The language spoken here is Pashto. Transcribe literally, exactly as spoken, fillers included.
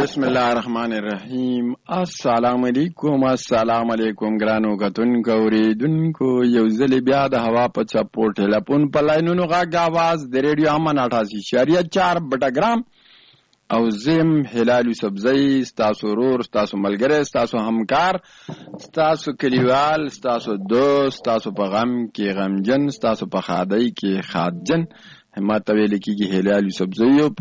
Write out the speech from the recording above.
بسم الله الرحمن الرحیم. السلام علیکم السلام علیکم ګرانو کتونکو اوریدونکو، یو ځل بیا د هوا په چپو ټلیفون په لاینونو غږ آواز د ریډیو امن اٹھاسی اشاریه چار بټګرام او زم هلال یوسفزئی، ستاسو ورور، ستاسو ملګری، ستاسو همکار، ستاسو کلیوال، ستاسو دوست، ستاسو په غم کې غمجن، ستاسو په ښادۍ کې ښادجن. ما ته ویل کېږي هلال یوسفزئی.